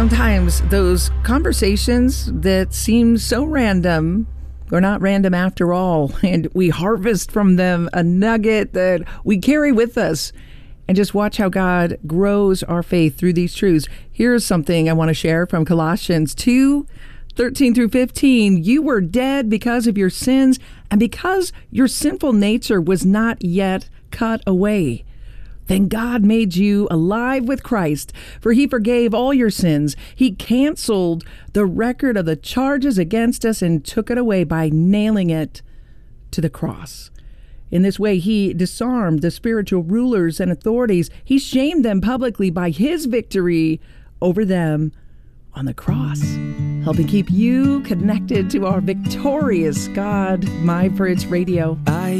Sometimes those conversations that seem so random are not random after all, and we harvest from them a nugget that we carry with us. And just watch how God grows our faith through these truths. Here's something I want to share from Colossians 2:13 through 15. You were dead because of your sins and because your sinful nature was not yet cut away. Then God made you alive with Christ, for he forgave all your sins. He canceled the record of the charges against us and took it away by nailing it to the cross. In this way, he disarmed the spiritual rulers and authorities. He shamed them publicly by his victory over them on the cross, helping keep you connected to our victorious God, My Bridge Radio.